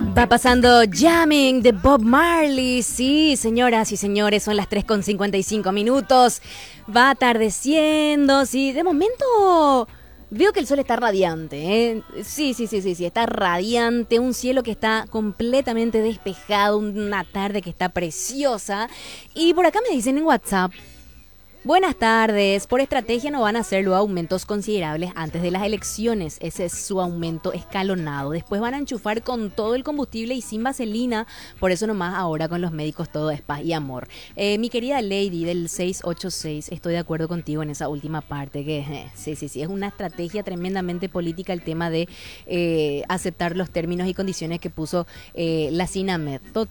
Va pasando Jamming de Bob Marley. Sí, señoras y señores, son las 3:55. Va atardeciendo. Sí, de momento veo que el sol está radiante, ¿eh? Sí, está radiante. Un cielo que está completamente despejado. Una tarde que está preciosa. Y por acá me dicen en WhatsApp: buenas tardes. Por estrategia no van a hacer luego aumentos considerables antes de las elecciones. Ese es su aumento escalonado. Después van a enchufar con todo el combustible y sin vaselina. Por eso nomás ahora con los médicos todo es paz y amor. Mi querida Lady del 686, estoy de acuerdo contigo en esa última parte. Que sí, es una estrategia tremendamente política el tema de aceptar los términos y condiciones que puso la CINAMED.